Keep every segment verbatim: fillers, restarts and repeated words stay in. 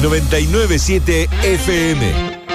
noventa y nueve punto siete F M.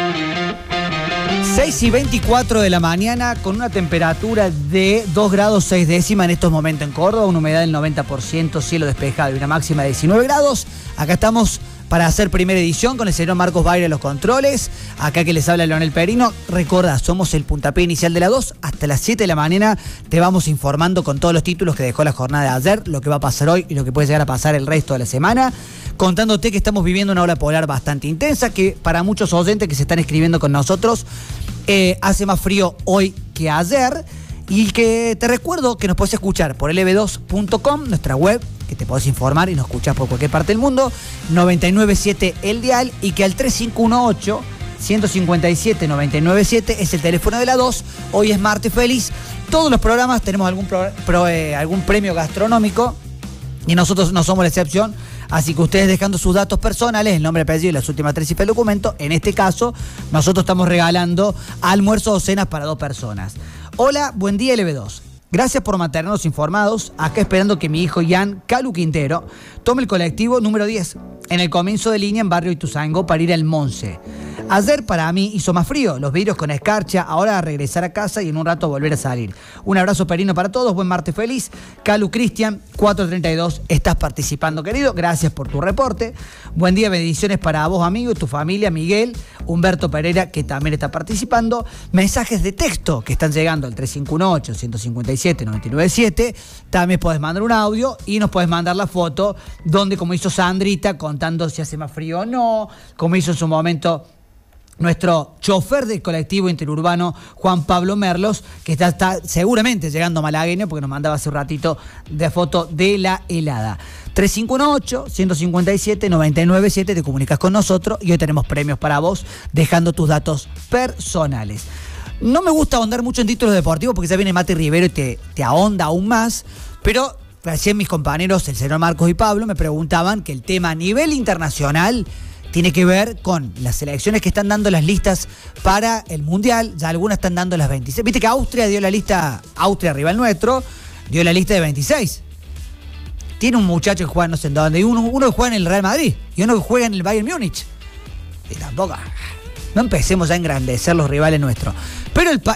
seis y veinticuatro de la mañana con una temperatura de dos grados seis décimas en estos momentos en Córdoba, una humedad del noventa por ciento, cielo despejado y una máxima de diecinueve grados. Acá estamos para hacer primera edición con el señor Marcos Baile en los controles. Acá que les habla Leonel Perino. Recordá, somos el puntapié inicial de la dos. Hasta las siete de la mañana te vamos informando con todos los títulos que dejó la jornada de ayer, lo que va a pasar hoy y lo que puede llegar a pasar el resto de la semana. Contándote que estamos viviendo una ola polar bastante intensa, que para muchos oyentes que se están escribiendo con nosotros, eh, hace más frío hoy que ayer. Y que te recuerdo que nos podés escuchar por L B dos punto com, nuestra web, que te podés informar y nos escuchás por cualquier parte del mundo, noventa y nueve punto siete el dial, y que al tres cinco uno ocho, uno cinco siete, nueve nueve siete es el teléfono de la dos. Hoy es martes feliz. Todos los programas tenemos algún, pro, pro, eh, algún premio gastronómico y nosotros no somos la excepción. Así que ustedes dejando sus datos personales, el nombre, apellido y las últimas tres cifras del documento. En este caso, nosotros estamos regalando almuerzos o cenas para dos personas. Hola, buen día L B dos. Gracias por mantenernos informados. Acá esperando que mi hijo Ian Calu Quintero tome el colectivo número diez en el comienzo de línea en Barrio Ituzaingó para ir al Monse. Ayer para mí hizo más frío, los vidrios con escarcha, ahora a regresar a casa y en un rato volver a salir. Un abrazo perino para todos, buen martes feliz. Calu Cristian, cuatro treinta y dos, estás participando, querido, gracias por tu reporte. Buen día, bendiciones para vos, amigo, y tu familia, Miguel, Humberto Pereira, que también está participando. Mensajes de texto que están llegando al tres cinco uno ocho, uno cinco siete, nueve nueve siete. También podés mandar un audio y nos podés mandar la foto donde, como hizo Sandrita, contando si hace más frío o no, como hizo en su momento nuestro chofer del colectivo interurbano, Juan Pablo Merlos, que está, está seguramente llegando malagueño, porque nos mandaba hace un ratito de foto de la helada. tres cinco uno ocho, uno cinco siete, nueve nueve siete, te comunicas con nosotros y hoy tenemos premios para vos, dejando tus datos personales. No me gusta ahondar mucho en títulos deportivos, porque ya viene Mati Rivero y te, te ahonda aún más, pero recién mis compañeros, el señor Marcos y Pablo, me preguntaban que el tema a nivel internacional tiene que ver con las selecciones que están dando las listas para el Mundial. Ya algunas están dando las veintiséis. Viste que Austria dio la lista, Austria rival nuestro, dio la lista de veintiséis. Tiene un muchacho que juega no sé en dónde, y uno, uno que juega en el Real Madrid, y uno que juega en el Bayern Múnich. Y tampoco, no empecemos a engrandecer los rivales nuestros. Pero el,